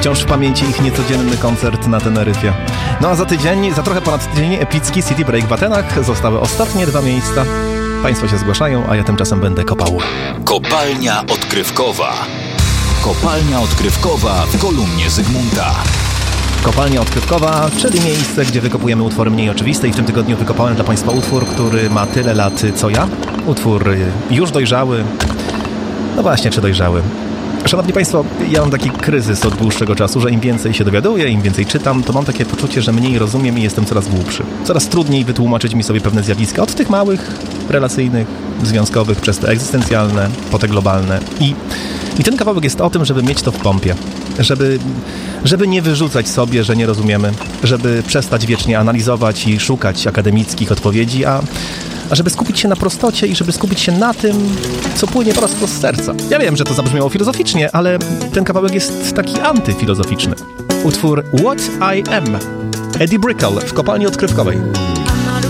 Wciąż w pamięci ich niecodzienny koncert na Teneryfie. No a za trochę ponad tydzień epicki City Break w Atenach. Zostały ostatnie 2 miejsca. Państwo się zgłaszają, a ja tymczasem będę kopał. Kopalnia odkrywkowa. Kopalnia odkrywkowa w kolumnie Zygmunta. Kopalnia odkrywkowa, czyli miejsce, gdzie wykopujemy utwory mniej oczywiste i w tym tygodniu wykopałem dla Państwa utwór, który ma tyle lat co ja. Utwór już dojrzały. No właśnie, czy dojrzały? Szanowni Państwo, ja mam taki kryzys od dłuższego czasu, że im więcej się dowiaduję, im więcej czytam, to mam takie poczucie, że mniej rozumiem i jestem coraz głupszy. Coraz trudniej wytłumaczyć mi sobie pewne zjawiska, od tych małych, relacyjnych, związkowych, przez te egzystencjalne, po te globalne. I ten kawałek jest o tym, żeby mieć to w pompie. Żeby nie wyrzucać sobie, że nie rozumiemy. Żeby przestać wiecznie analizować i szukać akademickich odpowiedzi, a żeby skupić się na prostocie i żeby skupić się na tym, co płynie prosto z serca. Ja wiem, że to zabrzmiało filozoficznie, ale ten kawałek jest taki antyfilozoficzny. Utwór What I Am. Eddie Brickell w kopalni odkrywkowej.